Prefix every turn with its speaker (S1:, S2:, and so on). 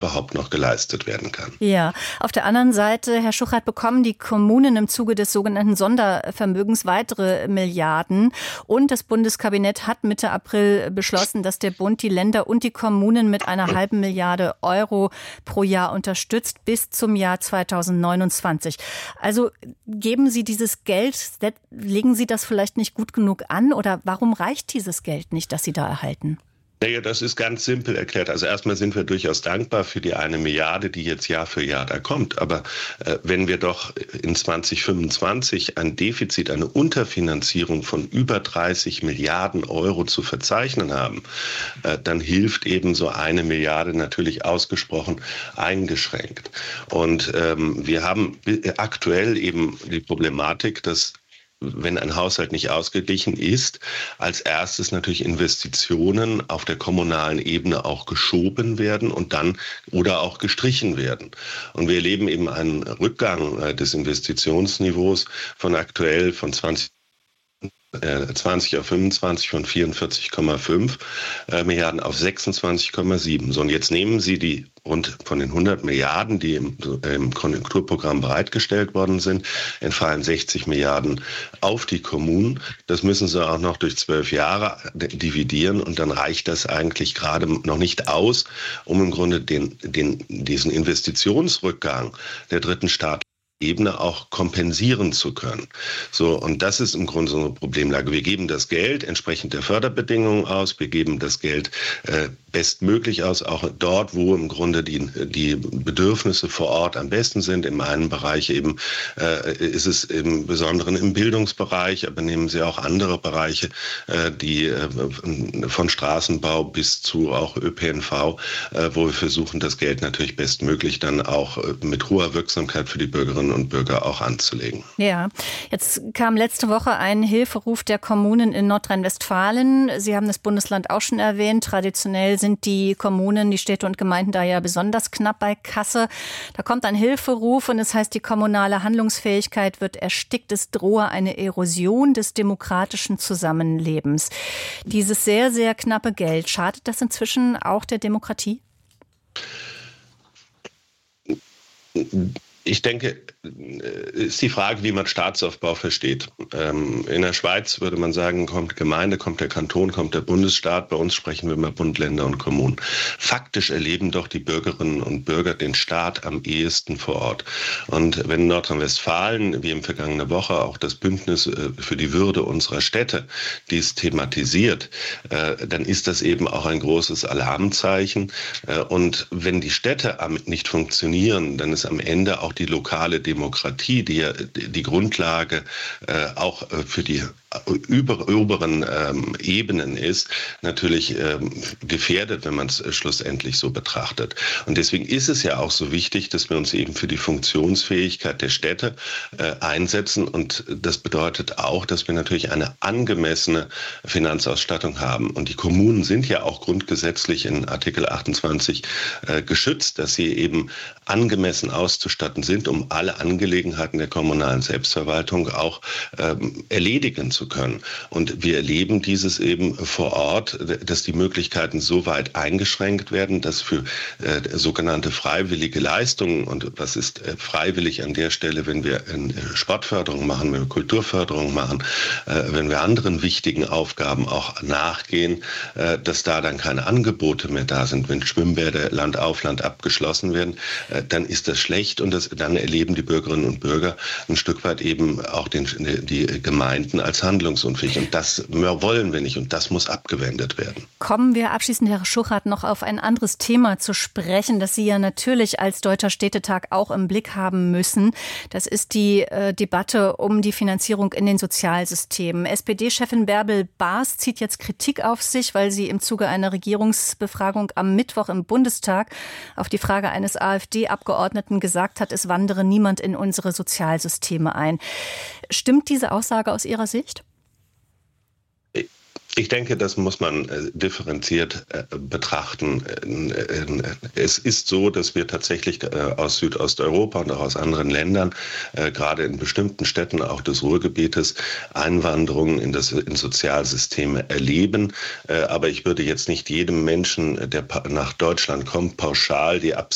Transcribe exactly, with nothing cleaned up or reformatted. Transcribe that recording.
S1: überhaupt noch geleistet werden kann.
S2: Ja, auf der anderen Seite, Herr Schuchert, bekommen die Kommunen im Zuge des sogenannten Sondervermögens weitere Milliarden. Und das Bundeskabinett hat Mitte April beschlossen, dass der Bund die Länder und die Kommunen mit einer halben Milliarde Euro pro Jahr unterstützt bis zum Jahr zweitausendneunundzwanzig. Also geben Sie dieses Geld, legen Sie das vielleicht nicht gut genug an oder warum reicht dieses Geld nicht, das Sie da erhalten?
S1: Naja, das ist ganz simpel erklärt. Also erstmal sind wir durchaus dankbar für die eine Milliarde, die jetzt Jahr für Jahr da kommt. Aber äh, wenn wir doch in zwanzig fünfundzwanzig ein Defizit, eine Unterfinanzierung von über dreißig Milliarden Euro zu verzeichnen haben, äh, dann hilft eben so eine Milliarde natürlich ausgesprochen eingeschränkt. Und ähm, wir haben aktuell eben die Problematik, dass wenn ein Haushalt nicht ausgeglichen ist, als erstes natürlich Investitionen auf der kommunalen Ebene auch geschoben werden und dann oder auch gestrichen werden. Und wir erleben eben einen Rückgang des Investitionsniveaus von aktuell von zwanzig zwanzig auf fünfundzwanzig von vierundvierzig Komma fünf Milliarden auf sechsundzwanzig Komma sieben. So, und jetzt nehmen Sie die rund von den hundert Milliarden, die im, im Konjunkturprogramm bereitgestellt worden sind, entfallen sechzig Milliarden auf die Kommunen. Das müssen Sie auch noch durch zwölf Jahre dividieren und dann reicht das eigentlich gerade noch nicht aus, um im Grunde den, den, diesen Investitionsrückgang der dritten Staat Ebene auch kompensieren zu können. So, und das ist im Grunde so eine Problemlage. Wir geben das Geld entsprechend der Förderbedingungen aus, wir geben das Geld äh, bestmöglich aus, auch dort, wo im Grunde die, die Bedürfnisse vor Ort am besten sind. In einem Bereich eben äh, ist es im Besonderen im Bildungsbereich, aber nehmen Sie auch andere Bereiche, äh, die äh, von Straßenbau bis zu auch Ö P N V, äh, wo wir versuchen, das Geld natürlich bestmöglich dann auch äh, mit hoher Wirksamkeit für die Bürgerinnen und Bürger auch anzulegen.
S2: Ja, jetzt kam letzte Woche ein Hilferuf der Kommunen in Nordrhein-Westfalen. Sie haben das Bundesland auch schon erwähnt. Traditionell sind die Kommunen, die Städte und Gemeinden da ja besonders knapp bei Kasse. Da kommt ein Hilferuf und es heißt, die kommunale Handlungsfähigkeit wird erstickt. Es drohe eine Erosion des demokratischen Zusammenlebens. Dieses sehr, sehr knappe Geld, schadet das inzwischen auch der Demokratie?
S1: Ich denke, ist die Frage, wie man Staatsaufbau versteht. In der Schweiz würde man sagen, kommt Gemeinde, kommt der Kanton, kommt der Bundesstaat. Bei uns sprechen wir über Bund, Länder und Kommunen. Faktisch erleben doch die Bürgerinnen und Bürger den Staat am ehesten vor Ort. Und wenn Nordrhein-Westfalen, wie im vergangenen Woche, auch das Bündnis für die Würde unserer Städte dies thematisiert, dann ist das eben auch ein großes Alarmzeichen. Und wenn die Städte nicht funktionieren, dann ist am Ende auch die lokale Demokratie, die ja die Grundlage äh, auch für die über, oberen ähm, Ebenen ist, natürlich ähm, gefährdet, wenn man es äh, schlussendlich so betrachtet. Und deswegen ist es ja auch so wichtig, dass wir uns eben für die Funktionsfähigkeit der Städte äh, einsetzen. Und das bedeutet auch, dass wir natürlich eine angemessene Finanzausstattung haben. Und die Kommunen sind ja auch grundgesetzlich in Artikel achtundzwanzig äh, geschützt, dass sie eben angemessen auszustatten sind, um alle Angelegenheiten der kommunalen Selbstverwaltung auch ähm, erledigen zu können. Und wir erleben dieses eben vor Ort, dass die Möglichkeiten so weit eingeschränkt werden, dass für äh, sogenannte freiwillige Leistungen, und was ist äh, freiwillig an der Stelle, wenn wir äh, Sportförderung machen, wenn wir Kulturförderung machen, äh, wenn wir anderen wichtigen Aufgaben auch nachgehen, äh, dass da dann keine Angebote mehr da sind. Wenn Schwimmbäder Land auf Land abgeschlossen werden, äh, dann ist das schlecht und das, dann erleben die Bürgerinnen und Bürger ein Stück weit eben auch den, die Gemeinden als handlungsunfähig. Und das wollen wir nicht und das muss abgewendet werden.
S2: Kommen wir abschließend, Herr Schuchert, noch auf ein anderes Thema zu sprechen, das Sie ja natürlich als Deutscher Städtetag auch im Blick haben müssen. Das ist die äh, Debatte um die Finanzierung in den Sozialsystemen. S P D-Chefin Bärbel Baas zieht jetzt Kritik auf sich, weil sie im Zuge einer Regierungsbefragung am Mittwoch im Bundestag auf die Frage eines AfD-Abgeordneten gesagt hat, es wandere niemand in unsere Sozialsysteme ein. Stimmt diese Aussage aus Ihrer Sicht?
S1: Ich denke, das muss man äh, differenziert äh, betrachten. Äh, es ist so, dass wir tatsächlich äh, aus Südosteuropa und auch aus anderen Ländern, äh, gerade in bestimmten Städten auch des Ruhrgebietes, Einwanderungen in das in Sozialsysteme erleben. Äh, aber ich würde jetzt nicht jedem Menschen, der pa- nach Deutschland kommt, pauschal die Absicht